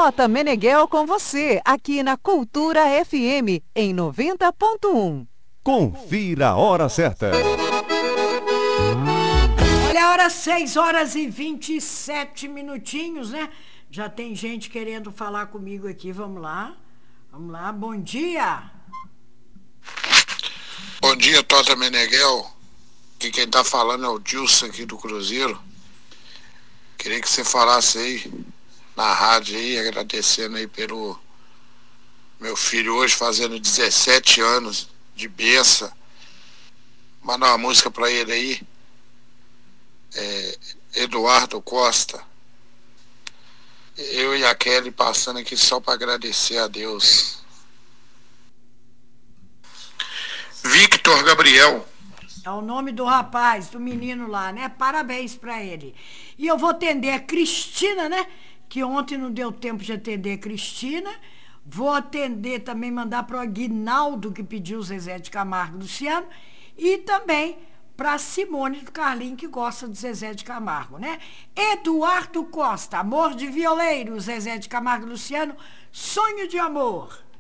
Tota Meneghel com você, aqui na Cultura FM, em 90.1. Confira a hora certa. Olha a hora, 6h27 minutinhos, né? Já tem gente querendo falar comigo aqui, vamos lá. Vamos lá, bom dia. Bom dia, Tota Meneghel. Aqui quem tá falando é o Dilson aqui do Cruzeiro. Queria que você falasse aí na rádio aí, agradecendo aí pelo meu filho hoje fazendo 17 anos de benção. Mandar uma música pra ele aí. Eduardo Costa. Eu e a Kelly passando aqui só pra agradecer a Deus. Victor Gabriel. É o nome do rapaz, do menino lá, né? Parabéns pra ele. E eu vou atender a Cristina, né? Que ontem não deu tempo de atender a Cristina. Vou atender também, mandar pro Aguinaldo, que pediu o Zezé de Camargo e Luciano. E também para Simone do Carlinho, que gosta de Zezé de Camargo, né? Eduardo Costa, Amor de Violeiro, Zezé de Camargo e Luciano, Sonho de Amor.